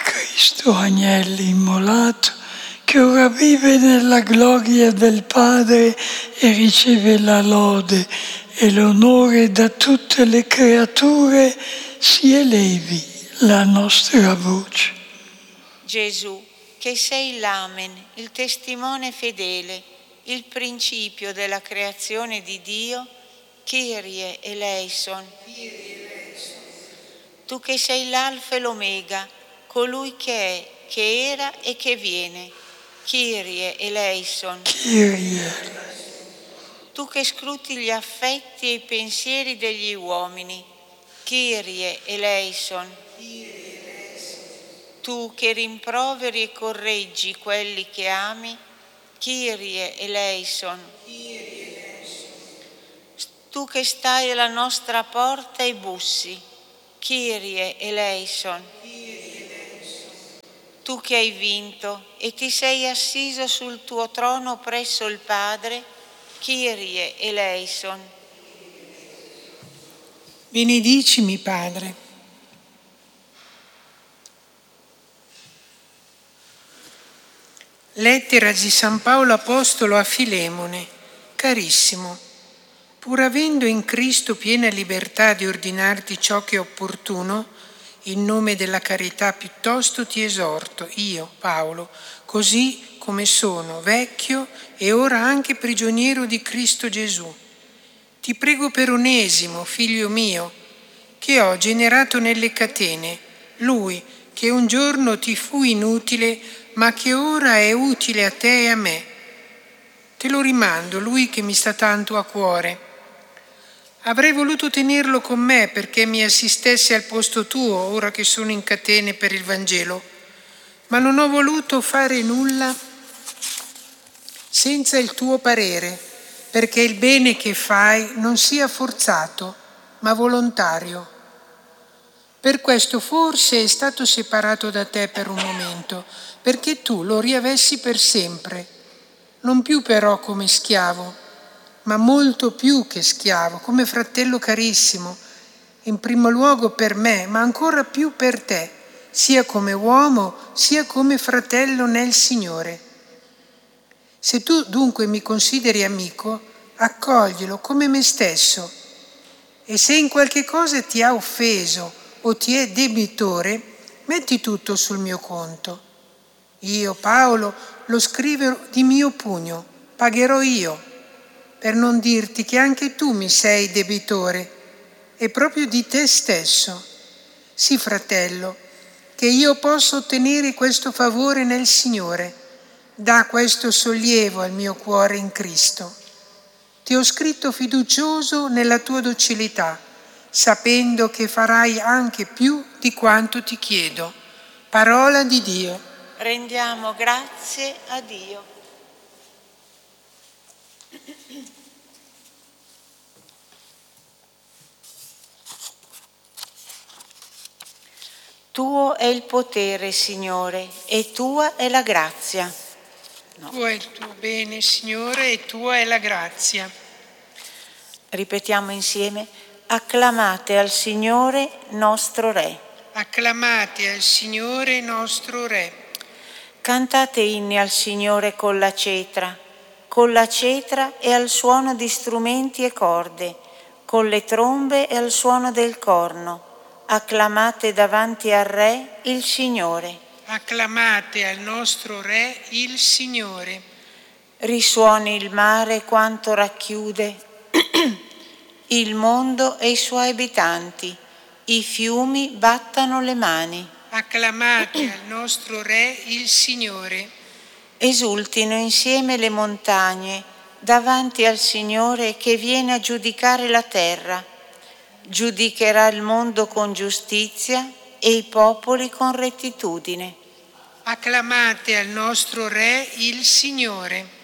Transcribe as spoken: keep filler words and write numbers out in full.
Cristo agnelli immolato, che ora vive nella gloria del Padre e riceve la lode e l'onore da tutte le creature, si elevi la nostra voce. Gesù, che sei l'Amen, il testimone fedele, il principio della creazione di Dio, Kyrie eleison. Tu che sei l'Alfa e l'Omega, colui che è, che era e che viene, Kyrie eleison. Kyrie. Tu che scruti gli affetti e i pensieri degli uomini, Kyrie eleison. Tu che rimproveri e correggi quelli che ami, Kyrie eleison. Tu che stai alla nostra porta e bussi, Kyrie eleison. Tu che hai vinto e ti sei assiso sul tuo trono presso il Padre, Kyrie eleison. Benedicimi, Padre. Lettera di San Paolo Apostolo a Filemone. Carissimo, pur avendo in Cristo piena libertà di ordinarti ciò che è opportuno, in nome della carità piuttosto ti esorto, io, Paolo, così come sono, vecchio e ora anche prigioniero di Cristo Gesù. Ti prego per Onesimo, figlio mio, che ho generato nelle catene, lui che un giorno ti fu inutile, ma che ora è utile a te e a me. Te lo rimando, lui che mi sta tanto a cuore. Avrei voluto tenerlo con me perché mi assistesse al posto tuo, ora che sono in catene per il Vangelo, ma non ho voluto fare nulla senza il tuo parere, perché il bene che fai non sia forzato, ma volontario. Per questo forse è stato separato da te per un momento, perché tu lo riavessi per sempre, non più però come schiavo, ma molto più che schiavo, come fratello carissimo, in primo luogo per me, ma ancora più per te, sia come uomo, sia come fratello nel Signore. Se tu dunque mi consideri amico, accoglilo come me stesso, e se in qualche cosa ti ha offeso o ti è debitore, metti tutto sul mio conto. Io, Paolo, lo scrivo di mio pugno, pagherò io, per non dirti che anche tu mi sei debitore, e proprio di te stesso. Sì, fratello, che io posso ottenere questo favore nel Signore. Dà questo sollievo al mio cuore in Cristo. Ti ho scritto fiducioso nella tua docilità, sapendo che farai anche più di quanto ti chiedo. Parola di Dio. Rendiamo grazie a Dio. Tuo è il potere, Signore, e tua è la grazia. No. Tuo è il tuo bene, Signore, e tua è la grazia. Ripetiamo insieme: acclamate al Signore nostro Re. Acclamate al Signore nostro Re. Cantate inni al Signore con la cetra, con la cetra e al suono di strumenti e corde, con le trombe e al suono del corno. Acclamate davanti al Re il Signore. Acclamate al nostro Re il Signore. Risuoni il mare quanto racchiude il mondo e i suoi abitanti, i fiumi battano le mani. Acclamate al nostro Re il Signore. Esultino insieme le montagne davanti al Signore che viene a giudicare la terra. Giudicherà il mondo con giustizia e i popoli con rettitudine. Acclamate al nostro Re il Signore.